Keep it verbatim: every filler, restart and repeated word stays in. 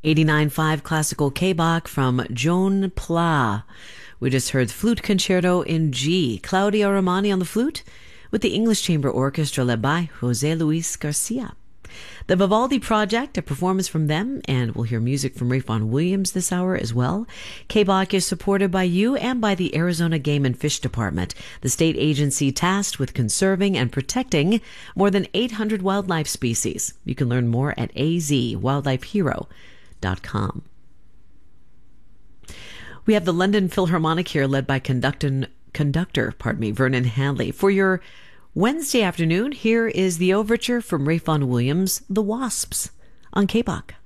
eighty-nine point five classical K-Bach from Joan Pla. We just heard Flute Concerto in G. Claudia Romani on the flute with the English Chamber Orchestra led by Jose Luis Garcia. The Vivaldi Project, a performance from them, and we'll hear music from Ralph Vaughan Williams this hour as well. K-Bach is supported by you and by the Arizona Game and Fish Department, the state agency tasked with conserving and protecting more than eight hundred wildlife species. You can learn more at a z wildlife hero dot com. We have the London Philharmonic here, led by conductor, conductor, pardon me, Vernon Hanley. For your Wednesday afternoon, here is the overture from Ralph Vaughan Williams, The Wasps, on K-Bach.